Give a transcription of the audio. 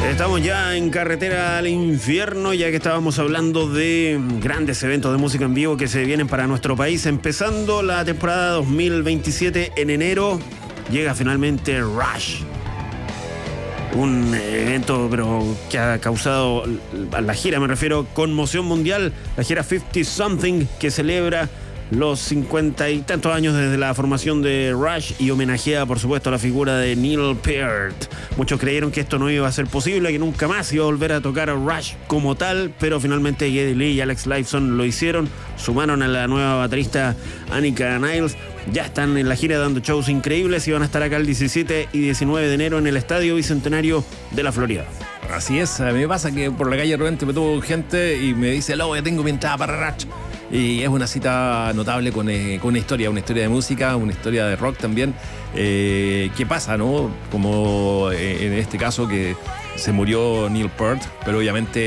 Estamos ya en carretera al infierno, ya que estábamos hablando de grandes eventos de música en vivo que se vienen para nuestro país. Empezando la temporada 2027 en enero, llega finalmente Rush. Un evento pero que ha causado, a la gira me refiero, conmoción mundial. La gira 50 Something, que celebra los 50 y tantos años desde la formación de Rush y homenajea, por supuesto, a la figura de Neil Peart. Muchos creyeron que esto no iba a ser posible, que nunca más iba a volver a tocar a Rush como tal, pero finalmente Geddy Lee y Alex Lifeson lo hicieron. Sumaron a la nueva baterista Annika Niles. Ya están en la gira dando shows increíbles y van a estar acá el 17 y 19 de enero en el Estadio Bicentenario de la Florida. Así es, a mí me pasa que por la calle de repente me tomo gente y me dice: Lobo, ya tengo mi entrada para Rush. Y es una cita notable con una historia de música, una historia de rock también. ¿Qué pasa, no? Como en este caso que se murió Neil Peart, pero obviamente